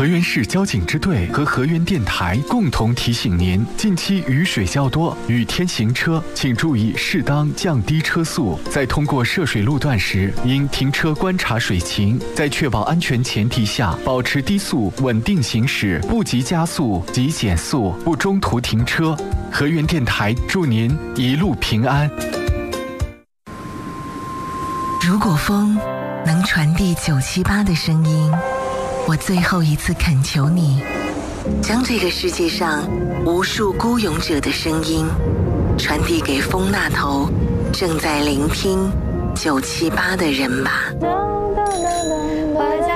河源市交警支队和河源电台共同提醒您：近期雨水较多，雨天行车请注意适当降低车速。在通过涉水路段时，应停车观察水情，在确保安全前提下，保持低速稳定行驶，不急加速及减速，不中途停车。河源电台祝您一路平安。 如果风能传递978的声音，我最后一次恳求你，将这个世界上无数孤勇者的声音传递给风那头正在聆听978的人吧。